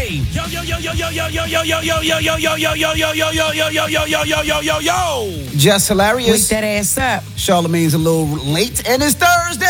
Hey! Yo! Just hilarious. Wake that ass up. Charlamagne's a little late, and it's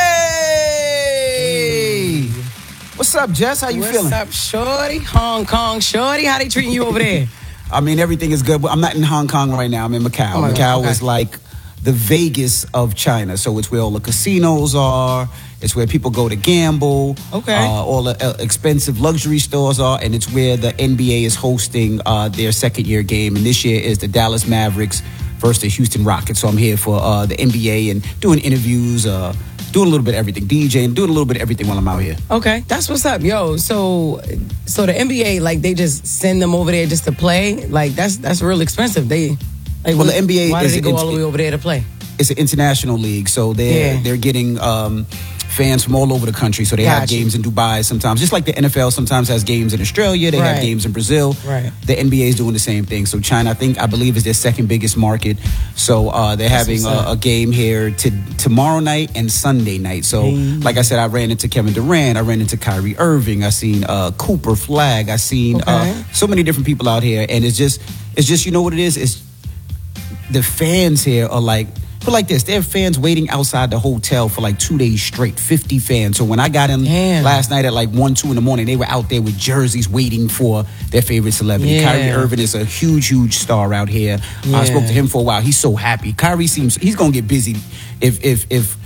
Thursday. What's up, Jess? How you feeling? What's up, shorty? Hong Kong shorty. How they treating you over there? I mean, everything is good. I'm not in Hong Kong right now. I'm in Macau. Oh my Macau God, okay. is like the Vegas of China. So it's where all the casinos are. It's where people go to gamble. Okay. All the expensive luxury stores are. And it's where the NBA is hosting their second-year game. And this year is the Dallas Mavericks versus the Houston Rockets. So I'm here for the NBA and doing interviews, doing a little bit of everything, DJing, doing a little bit of everything while I'm out here. Okay, that's what's up, yo. So the NBA, like, they just send them over there just to play. Like, that's real expensive. The NBA. Why do they go all the way over there to play? It's an international league, so they're getting fans from all over the country. So they have games in Dubai sometimes, just like the NFL sometimes has games in Australia. They have games in Brazil. Right. The NBA is doing the same thing. So China, I believe, is their second biggest market. So they're having a game here tomorrow night and Sunday night. So like I said, I ran into Kevin Durant. I ran into Kyrie Irving. I seen Cooper Flag. I seen so many different people out here, and it's just you know what it is? It's the fans here are like. But like this, there are fans waiting outside the hotel for like 2 days straight, 50 fans. So when I got in last night at like 1, 2 in the morning, they were out there with jerseys waiting for their favorite celebrity. Yeah. Kyrie Irving is a huge star out here. I spoke to him for a while. He's so happy. Kyrie he's going to get busy if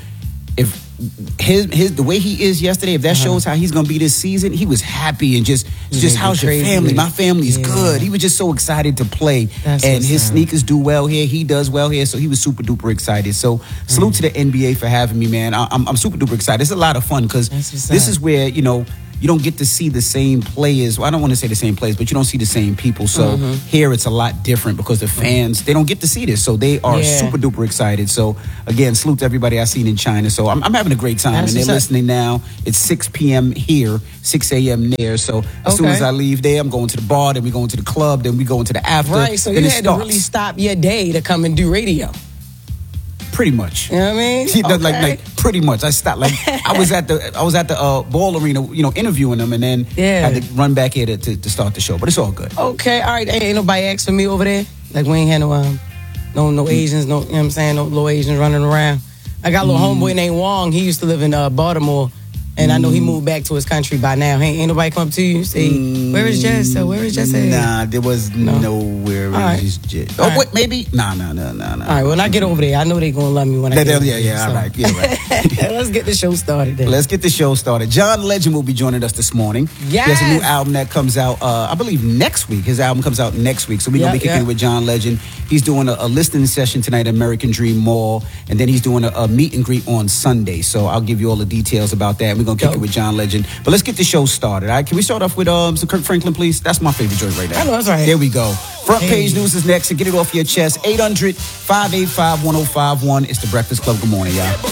the way he is yesterday, if that shows how he's going to be this season, he was happy and just how's your family? My family's good. He was just so excited to play. And his sneakers do well here. He does well here. So he was super duper excited. So salute to the NBA for having me, man. I'm super duper excited. It's a lot of fun because this is where, you don't get to see the same players. Well, I don't want to say the same players, but you don't see the same people. So here it's a lot different because the fans, they don't get to see this. So they are super duper excited. So again, salute to everybody I've seen in China. So I'm having a great time. And they're listening now. It's 6 p.m. here, 6 a.m. there. So as soon as I leave there, I'm going to the bar, then we going to the club, then we going to the after. Right, so you had to really stop your day to come and do radio. Pretty much. You know what I mean? Like pretty much. I stopped. Like I was at the ball arena, interviewing them, and then had to run back here to start the show. But it's all good. Okay, all right. Ain't nobody asked for me over there. Like we ain't had no Asians, no, you know what I'm saying, no little Asians running around. I got a little homeboy named Wong. He used to live in Baltimore. And I know he moved back to his country by now. Ain't nobody come to you say, where is Jess? Where is Jess at? Nah, there was nowhere. Right. Jess. Oh, wait, maybe? Nah. All right, when I get over there, I know they going to love me when I get over there. Yeah, all right. Let's get the show started then. Let's get the show started. John Legend will be joining us this morning. Yes. He has a new album that comes out, I believe, next week. His album comes out next week. So we're going to be kicking it with John Legend. He's doing a listening session tonight at American Dream Mall. And then he's doing a meet and greet on Sunday. So I'll give you all the details about that. We're going to kick it with John Legend. But let's get the show started. All right? Can we start off with some Kirk Franklin, please? That's my favorite joint right there. I know, that's right. There we go. Front page news is next. So get it off your chest. 800-585-1051. It's the Breakfast Club. Good morning, y'all.